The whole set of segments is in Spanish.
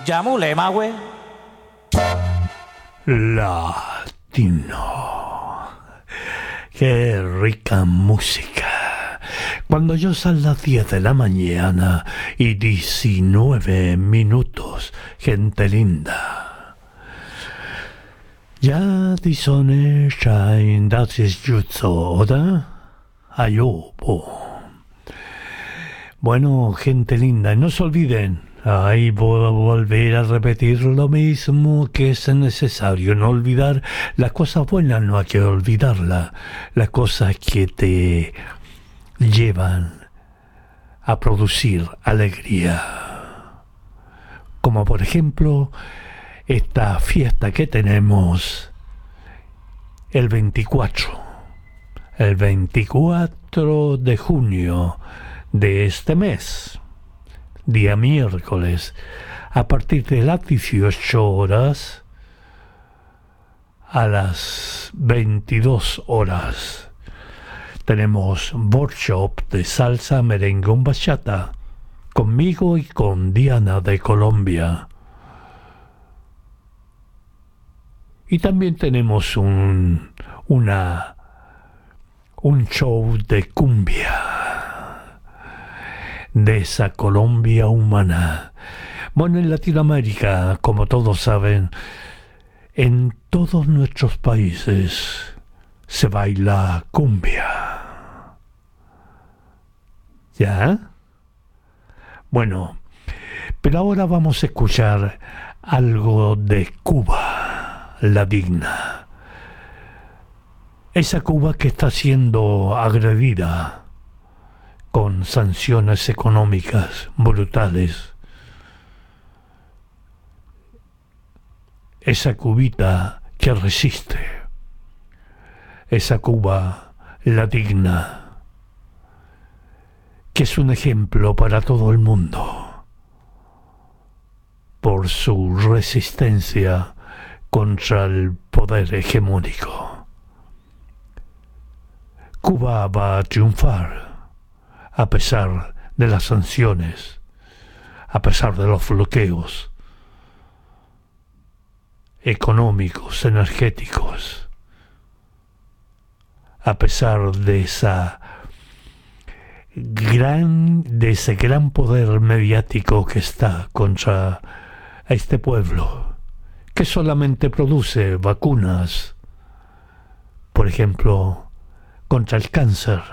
Yamulema, güey. Latino. Qué rica música. Cuando yo son las 10 de la mañana y 19 minutos, gente linda. Ya di sono in das jutsu, ¿oda? Ayobo. Bueno, gente linda, no se olviden. Ahí voy a volver a repetir lo mismo, que es necesario no olvidar las cosas buenas, no hay que olvidarlas, las cosas que te llevan a producir alegría, como por ejemplo esta fiesta que tenemos el 24 de junio de este mes, día miércoles, a partir de las 18 horas a las 22 horas. Tenemos workshop de salsa, merengue, bachata, conmigo y con Diana de Colombia. Y también tenemos un show de cumbia, de esa Colombia humana. Bueno, en Latinoamérica, como todos saben, en todos nuestros países se baila cumbia. ¿Ya? Bueno, pero ahora vamos a escuchar algo de Cuba, la digna. Esa Cuba que está siendo agredida con sanciones económicas brutales. Esa cubita que resiste. Esa Cuba, la digna, que es un ejemplo para todo el mundo por su resistencia contra el poder hegemónico. Cuba va a triunfar a pesar de las sanciones, a pesar de los bloqueos económicos, energéticos, a pesar de ese gran poder mediático que está contra este pueblo, que solamente produce vacunas, por ejemplo, contra el cáncer,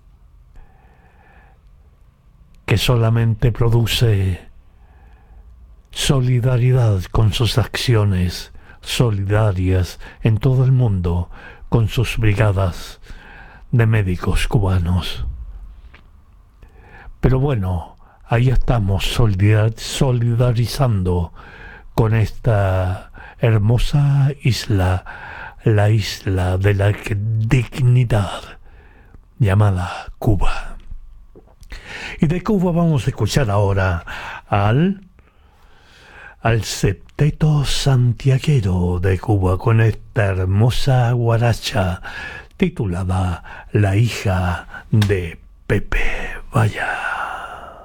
que solamente produce solidaridad con sus acciones solidarias en todo el mundo, con sus brigadas de médicos cubanos. Pero bueno, ahí estamos solidarizando con esta hermosa isla, la isla de la dignidad llamada Cuba. Y de Cuba vamos a escuchar ahora al septeto santiaguero de Cuba con esta hermosa guaracha titulada La hija de Pepe. Vaya.